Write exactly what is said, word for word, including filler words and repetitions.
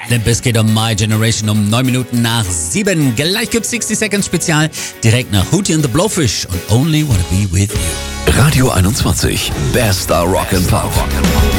Limp Bizkit um My Generation um neun Minuten nach sieben. Gleich gibt's sixty Seconds Spezial, direkt nach Hootie and the Blowfish und Only Wanna Be With You. Radio einundzwanzig, bester Rock and Pop.